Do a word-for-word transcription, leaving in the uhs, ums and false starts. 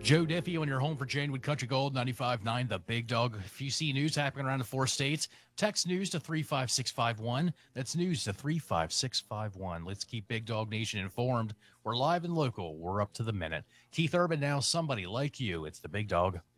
Joe Diffie on your home for Janewood Country Gold, ninety-five point nine The Big Dog. If you see news happening around the four states, text news to three five six five one. That's news to three five six five one. Let's keep Big Dog Nation informed. We're live and local. We're up to the minute. Keith Urban now, somebody like you. It's the Big Dog